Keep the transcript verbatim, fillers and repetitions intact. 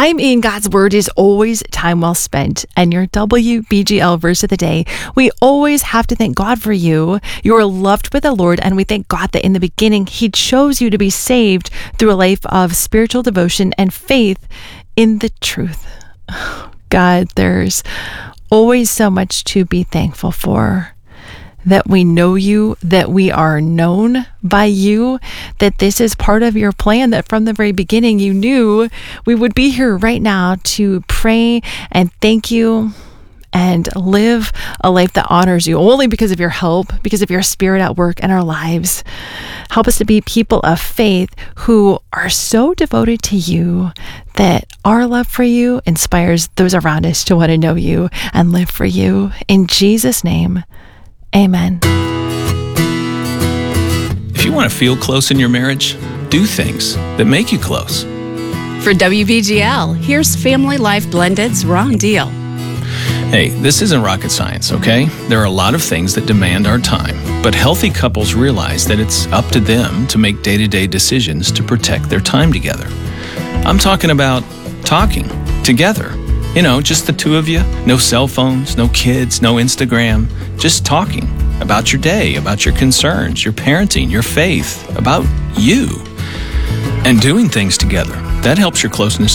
Time in God's Word is always time well spent. And your W B G L verse of the day, we always have to thank God for you. You are loved by the Lord, and we thank God that in the beginning, He chose you to be saved through a life of spiritual devotion and faith in the truth. God, there's always so much to be thankful for. That we know you, that we are known by you, that this is part of your plan, that from the very beginning you knew we would be here right now to pray and thank you and live a life that honors you only because of your help, because of your Spirit at work in our lives. Help us to be people of faith who are so devoted to you that our love for you inspires those around us to want to know you and live for you. In Jesus' name, amen. If you want to feel close in your marriage, do things that make you close. For W B G L, here's Family Life Blended's Ron Deal. Hey, this isn't rocket science, okay? There are a lot of things that demand our time, but healthy couples realize that it's up to them to make day-to-day decisions to protect their time together. I'm talking about talking together. You know, just the two of you, no cell phones, no kids, no Instagram, just talking about your day, about your concerns, your parenting, your faith, about you, and doing things together. That helps your closeness